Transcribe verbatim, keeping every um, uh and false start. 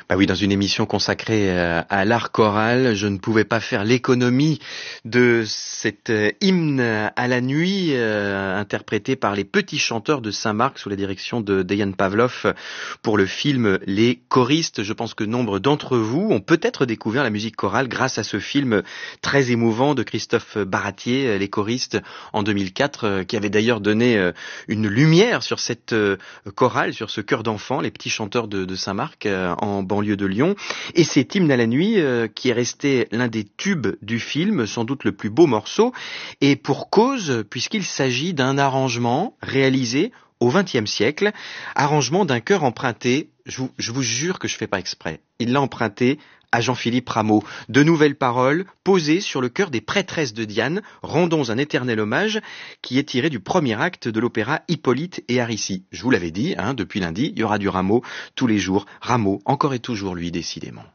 Bah oui, dans une émission consacrée euh, à l'art choral, je ne pouvais pas faire l'économie de cet euh, hymne à la nuit euh, interprété par les Petits Chanteurs de Saint-Marc sous la direction de Dejan Pavlov pour le film Les Choristes. Je pense que nombre d'entre vous ont peut-être découvert la musique chorale grâce à ce film très émouvant de Christophe Baratier, Les Choristes, en deux mille quatre, euh, qui avait d'ailleurs donné euh, une lumière sur cette euh, chorale, sur ce chœur d'enfants, les Petits Chanteurs de, de Saint-Marc euh, en banlieue de Lyon. Et cet hymne à la nuit euh, qui est resté l'un des tubes du film, sans doute le plus beau morceau, et pour cause, puisqu'il s'agit d'un arrangement réalisé au vingtième siècle, arrangement d'un chœur emprunté, je vous, je vous jure que je fais pas exprès, il l'a emprunté à Jean-Philippe Rameau. De nouvelles paroles posées sur le cœur des prêtresses de Diane, rendons un éternel hommage, qui est tiré du premier acte de l'opéra Hippolyte et Aricie. Je vous l'avais dit, hein, depuis lundi, il y aura du Rameau tous les jours. Rameau, encore et toujours lui, décidément.